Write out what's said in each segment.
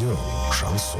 Радио «Шансон».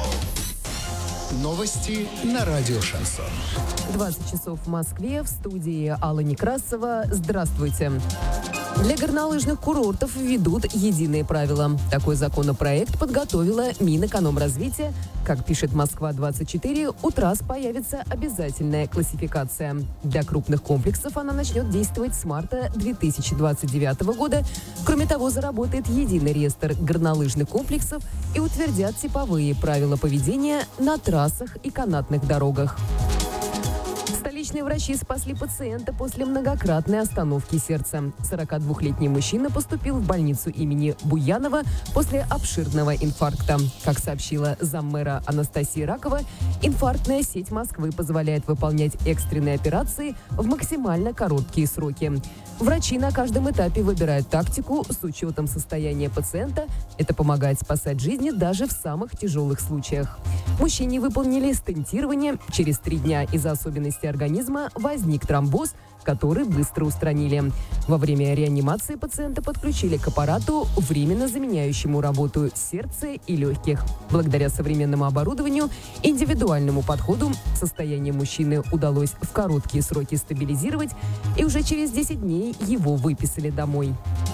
Новости на радио «Шансон». 20 часов в Москве, в студии Алла Некрасова. Здравствуйте. Для горнолыжных курортов введут единые правила. Такой законопроект подготовила Минэкономразвития. Как пишет Москва-24, у трасс появится обязательная классификация. Для крупных комплексов она начнет действовать с марта 2029 года. Кроме того, заработает единый реестр горнолыжных комплексов и утвердят типовые правила поведения на трассах и канатных дорогах. Столичные врачи спасли пациента после многократной остановки сердца. 42-летний мужчина поступил в больницу имени Буянова после обширного инфаркта. Как сообщила заммэра Анастасия Ракова, инфарктная сеть Москвы позволяет выполнять экстренные операции в максимально короткие сроки. Врачи на каждом этапе выбирают тактику с учетом состояния пациента. Это помогает спасать жизни даже в самых тяжелых случаях. Мужчине выполнили стентирование. Через 3 дня из-за особенностей организма возник тромбоз, который быстро устранили. Во время реанимации пациента подключили к аппарату, временно заменяющему работу сердца и легких. Благодаря современному оборудованию и индивидуальному подходу состояние мужчины удалось в короткие сроки стабилизировать, и уже через 10 дней его выписали домой.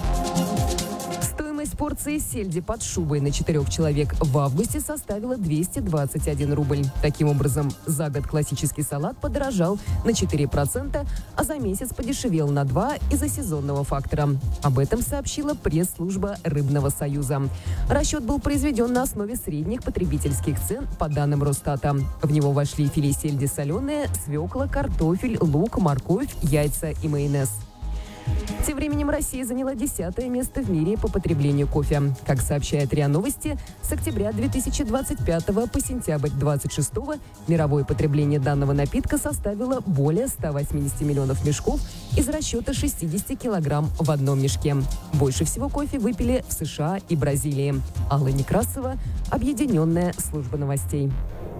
Стоимость порции сельди под шубой на 4 человек в августе составила 221 рубль. Таким образом, за год классический салат подорожал на 4%, а за месяц подешевел на 2% из-за сезонного фактора. Об этом сообщила пресс-служба Рыбного союза. Расчет был произведен на основе средних потребительских цен по данным Росстата. В него вошли филе сельди соленые, свекла, картофель, лук, морковь, яйца и майонез. Тем временем Россия заняла 10-е место в мире по потреблению кофе. Как сообщает РИА Новости, с октября 2025 по сентябрь 2026 мировое потребление данного напитка составило более 180 миллионов мешков из расчета 60 килограмм в одном мешке. Больше всего кофе выпили в США и Бразилии. Алла Некрасова, Объединенная служба новостей.